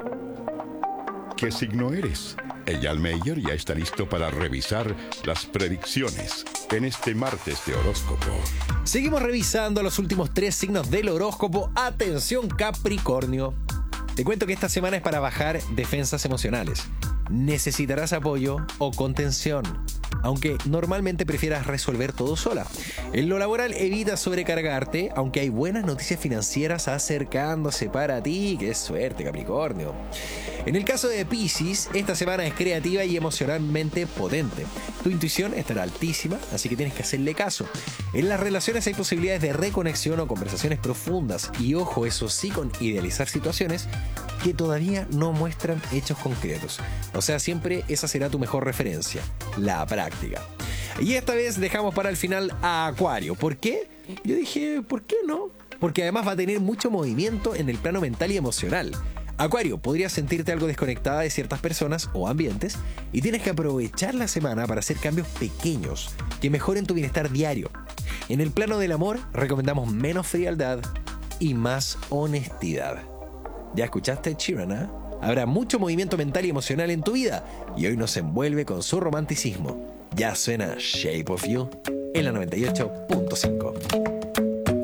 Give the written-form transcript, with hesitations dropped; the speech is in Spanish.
¿Qué signo eres? Eyal Meyer ya está listo para revisar las predicciones en este martes de horóscopo. Seguimos revisando los últimos 3 signos del horóscopo. Atención, Capricornio. Te cuento que esta semana es para bajar defensas emocionales. Necesitarás apoyo o contención, aunque normalmente prefieras resolver todo sola. En lo laboral, evita sobrecargarte, aunque hay buenas noticias financieras acercándose para ti. ¡Qué suerte, Capricornio! En el caso de Piscis, esta semana es creativa y emocionalmente potente. Tu intuición estará altísima, así que tienes que hacerle caso. En las relaciones hay posibilidades de reconexión o conversaciones profundas. Y ojo, eso sí, con idealizar situaciones que todavía no muestran hechos concretos. O sea, siempre esa será tu mejor referencia, la práctica. Y esta vez dejamos para el final a Acuario. ¿Por qué? Yo dije, ¿por qué no? Porque además va a tener mucho movimiento en el plano mental y emocional. Acuario, podrías sentirte algo desconectada de ciertas personas o ambientes y tienes que aprovechar la semana para hacer cambios pequeños que mejoren tu bienestar diario. En el plano del amor, recomendamos menos frialdad y más honestidad. ¿Ya escuchaste, Chirana? Habrá mucho movimiento mental y emocional en tu vida y hoy nos envuelve con su romanticismo. Ya suena Shape of You en la 98.5.